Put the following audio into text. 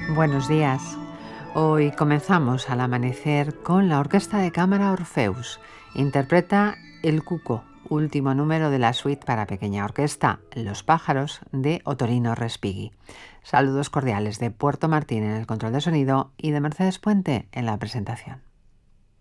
Buenos días. Hoy comenzamos al amanecer con la Orquesta de Cámara Orfeus. Interpreta El Cuco, último número de la suite para pequeña orquesta, Los pájaros, de Ottorino Respighi. Saludos cordiales de Puerto Martín en el control de sonido y de Mercedes Puente en la presentación.